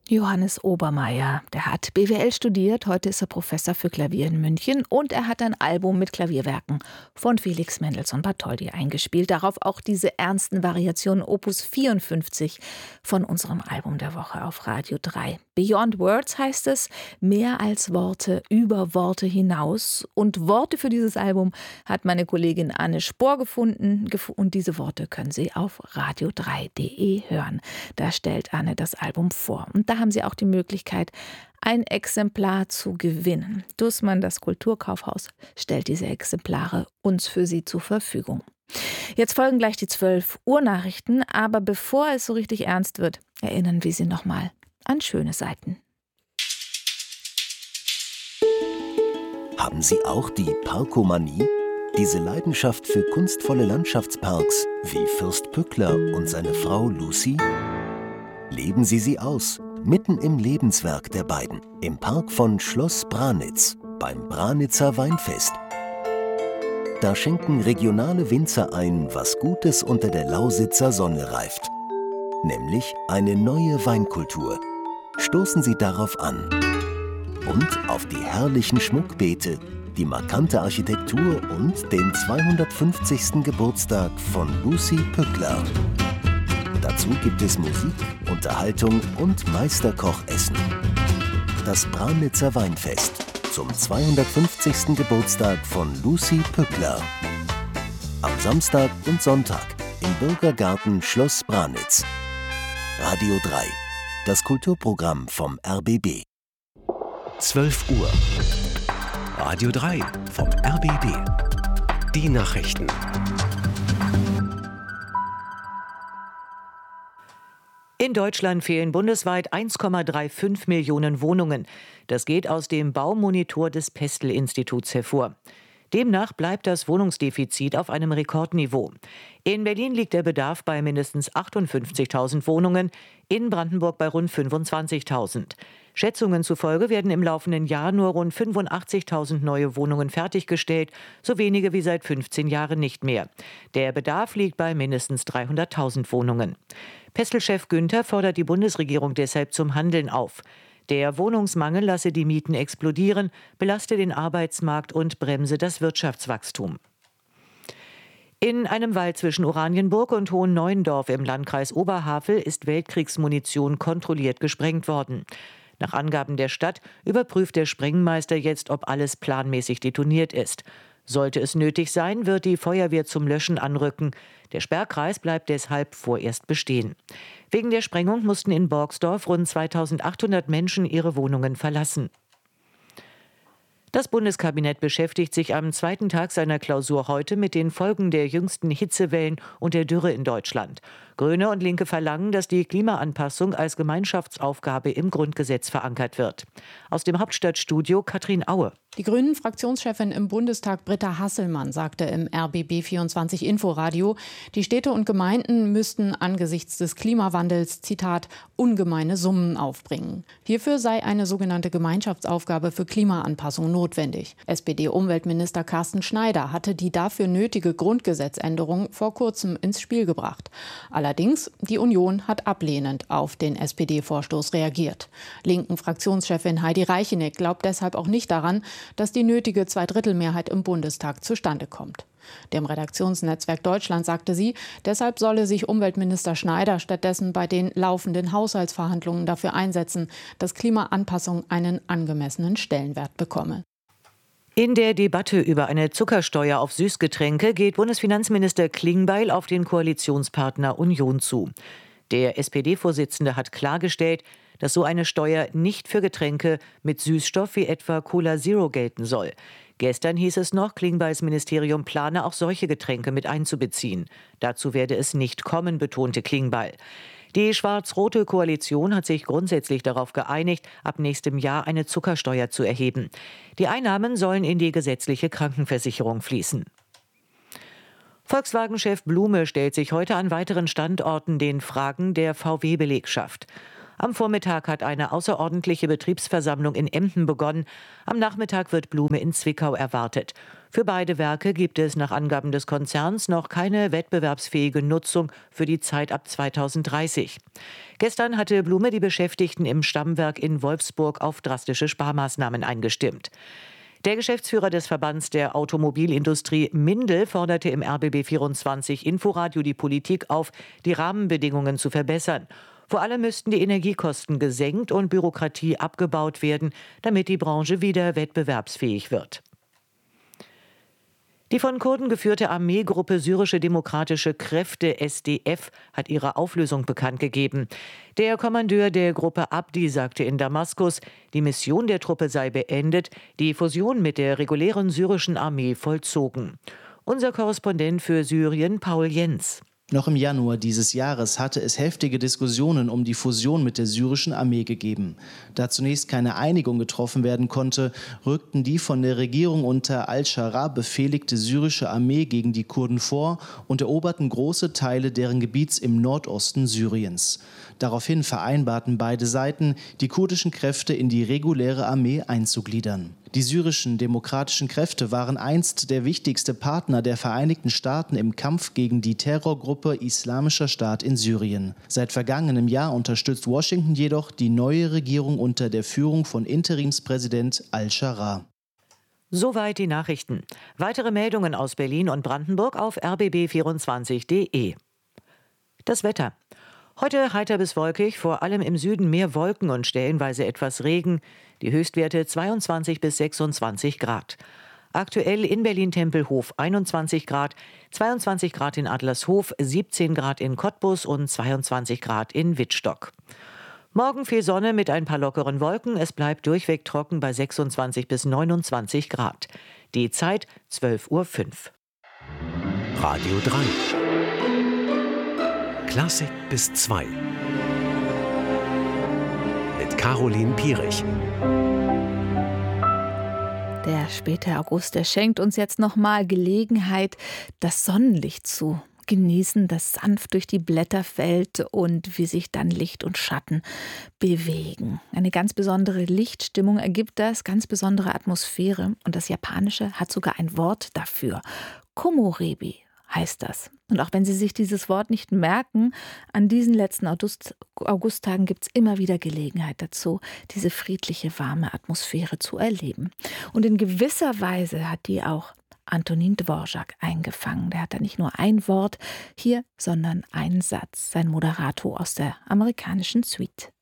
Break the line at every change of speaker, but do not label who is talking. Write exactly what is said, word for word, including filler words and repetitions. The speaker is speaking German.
Johannes Obermeier, der hat B W L studiert, heute ist er Professor für Klavier in München und er hat ein Album mit Klavierwerken von Felix Mendelssohn Bartholdy eingespielt. Darauf auch diese ernsten Variationen Opus vierundfünfzig von unserem Album der Woche auf Radio drei. Beyond Words heißt es, mehr als Worte, über Worte hinaus. Und Worte für dieses Album hat meine Kollegin Anne Spohr gefunden und diese Worte können Sie auf radio drei punkt de hören. Da stellt Anne das Album vor. Und da haben Sie auch die Möglichkeit, ein Exemplar zu gewinnen. Dussmann, das Kulturkaufhaus, stellt diese Exemplare uns für Sie zur Verfügung. Jetzt folgen gleich die zwölf Uhr Nachrichten, aber bevor es so richtig ernst wird, erinnern wir Sie nochmal an schöne Seiten.
Haben Sie auch die Parkomanie? Diese Leidenschaft für kunstvolle Landschaftsparks wie Fürst Pückler und seine Frau Lucy? Leben Sie sie aus, mitten im Lebenswerk der beiden, im Park von Schloss Branitz, beim Branitzer Weinfest. Da schenken regionale Winzer ein, was Gutes unter der Lausitzer Sonne reift. Nämlich eine neue Weinkultur. Stoßen Sie darauf an. Und auf die herrlichen Schmuckbeete, die markante Architektur und den zweihundertfünfzigsten Geburtstag von Lucy Pückler. Dazu gibt es Musik, Unterhaltung und Meisterkochessen. Das Branitzer Weinfest zum zweihundertfünfzigsten Geburtstag von Lucy Pückler. Am Samstag und Sonntag im Bürgergarten Schloss Branitz. Radio drei, das Kulturprogramm vom R B B.
zwölf Uhr. Radio drei vom R B B. Die Nachrichten.
In Deutschland fehlen bundesweit eins Komma fünfunddreißig Millionen Wohnungen. Das geht aus dem Baumonitor des Pestel-Instituts hervor. Demnach bleibt das Wohnungsdefizit auf einem Rekordniveau. In Berlin liegt der Bedarf bei mindestens achtundfünfzigtausend Wohnungen, in Brandenburg bei rund fünfundzwanzigtausend. Schätzungen zufolge werden im laufenden Jahr nur rund fünfundachtzigtausend neue Wohnungen fertiggestellt, so wenige wie seit fünfzehn Jahren nicht mehr. Der Bedarf liegt bei mindestens dreihunderttausend Wohnungen. Pestel-Chef Günther fordert die Bundesregierung deshalb zum Handeln auf. Der Wohnungsmangel lasse die Mieten explodieren, belaste den Arbeitsmarkt und bremse das Wirtschaftswachstum. In einem Wald zwischen Oranienburg und Hohenneuendorf im Landkreis Oberhavel ist Weltkriegsmunition kontrolliert gesprengt worden. Nach Angaben der Stadt überprüft der Sprengmeister jetzt, ob alles planmäßig detoniert ist. Sollte es nötig sein, wird die Feuerwehr zum Löschen anrücken. Der Sperrkreis bleibt deshalb vorerst bestehen. Wegen der Sprengung mussten in Borgsdorf rund zweitausendachthundert Menschen ihre Wohnungen verlassen. Das Bundeskabinett beschäftigt sich am zweiten Tag seiner Klausur heute mit den Folgen der jüngsten Hitzewellen und der Dürre in Deutschland. Grüne und Linke verlangen, dass die Klimaanpassung als Gemeinschaftsaufgabe im Grundgesetz verankert wird. Aus dem Hauptstadtstudio Katrin Aue.
Die Grünen-Fraktionschefin im Bundestag Britta Hasselmann sagte im R B B vierundzwanzig Inforadio, die Städte und Gemeinden müssten angesichts des Klimawandels, Zitat, ungemeine Summen aufbringen. Hierfür sei eine sogenannte Gemeinschaftsaufgabe für Klimaanpassung notwendig. S P D-Umweltminister Carsten Schneider hatte die dafür nötige Grundgesetzänderung vor kurzem ins Spiel gebracht. Allerdings, die Union hat ablehnend auf den S P D-Vorstoß reagiert. Linken Fraktionschefin Heidi Reicheneck glaubt deshalb auch nicht daran, dass die nötige Zweidrittelmehrheit im Bundestag zustande kommt. Dem Redaktionsnetzwerk Deutschland sagte sie, deshalb solle sich Umweltminister Schneider stattdessen bei den laufenden Haushaltsverhandlungen dafür einsetzen, dass Klimaanpassung einen angemessenen Stellenwert bekomme.
In der Debatte über eine Zuckersteuer auf Süßgetränke geht Bundesfinanzminister Klingbeil auf den Koalitionspartner Union zu. Der S P D-Vorsitzende hat klargestellt, dass so eine Steuer nicht für Getränke mit Süßstoff wie etwa Cola Zero gelten soll. Gestern hieß es noch, Klingbeils Ministerium plane auch solche Getränke mit einzubeziehen. Dazu werde es nicht kommen, betonte Klingbeil. Die schwarz-rote Koalition hat sich grundsätzlich darauf geeinigt, ab nächstem Jahr eine Zuckersteuer zu erheben. Die Einnahmen sollen in die gesetzliche Krankenversicherung fließen. Volkswagen-Chef Blume stellt sich heute an weiteren Standorten den Fragen der V W-Belegschaft. Am Vormittag hat eine außerordentliche Betriebsversammlung in Emden begonnen. Am Nachmittag wird Blume in Zwickau erwartet. Für beide Werke gibt es nach Angaben des Konzerns noch keine wettbewerbsfähige Nutzung für die Zeit ab zweitausenddreißig. Gestern hatte Blume die Beschäftigten im Stammwerk in Wolfsburg auf drastische Sparmaßnahmen eingestimmt. Der Geschäftsführer des Verbands der Automobilindustrie Mindel forderte im R B B vierundzwanzig Inforadio die Politik auf, die Rahmenbedingungen zu verbessern. Vor allem müssten die Energiekosten gesenkt und Bürokratie abgebaut werden, damit die Branche wieder wettbewerbsfähig wird. Die von Kurden geführte Armeegruppe Syrische Demokratische Kräfte S D F hat ihre Auflösung bekannt gegeben. Der Kommandeur der Gruppe Abdi sagte in Damaskus, die Mission der Truppe sei beendet, die Fusion mit der regulären syrischen Armee vollzogen. Unser Korrespondent für Syrien, Paul Jens.
Noch im Januar dieses Jahres hatte es heftige Diskussionen um die Fusion mit der syrischen Armee gegeben. Da zunächst keine Einigung getroffen werden konnte, rückten die von der Regierung unter Al-Schara befehligte syrische Armee gegen die Kurden vor und eroberten große Teile deren Gebiets im Nordosten Syriens. Daraufhin vereinbarten beide Seiten, die kurdischen Kräfte in die reguläre Armee einzugliedern. Die syrischen demokratischen Kräfte waren einst der wichtigste Partner der Vereinigten Staaten im Kampf gegen die Terrorgruppe Islamischer Staat in Syrien. Seit vergangenem Jahr unterstützt Washington jedoch die neue Regierung unter der Führung von Interimspräsident Al-Schara.
Soweit die Nachrichten. Weitere Meldungen aus Berlin und Brandenburg auf r b b vierundzwanzig punkt de. Das Wetter. Heute heiter bis wolkig, vor allem im Süden mehr Wolken und stellenweise etwas Regen. Die Höchstwerte zweiundzwanzig bis sechsundzwanzig Grad. Aktuell in Berlin-Tempelhof einundzwanzig Grad, zweiundzwanzig Grad in Adlershof, siebzehn Grad in Cottbus und zweiundzwanzig Grad in Wittstock. Morgen viel Sonne mit ein paar lockeren Wolken. Es bleibt durchweg trocken bei sechsundzwanzig bis neunundzwanzig Grad. Die Zeit zwölf Uhr fünf.
Radio drei. Klassik bis zwei. Mit Caroline Pierich.
Der späte August, der schenkt uns jetzt nochmal Gelegenheit, das Sonnenlicht zu genießen, das sanft durch die Blätter fällt und wie sich dann Licht und Schatten bewegen. Eine ganz besondere Lichtstimmung ergibt das, ganz besondere Atmosphäre. Und das Japanische hat sogar ein Wort dafür. Komorebi heißt das. Und auch wenn Sie sich dieses Wort nicht merken, an diesen letzten August, Augusttagen gibt es immer wieder Gelegenheit dazu, diese friedliche, warme Atmosphäre zu erleben. Und in gewisser Weise hat die auch Antonin Dvorak eingefangen. Der hat da nicht nur ein Wort hier, sondern einen Satz. Sein Moderato aus der amerikanischen Suite.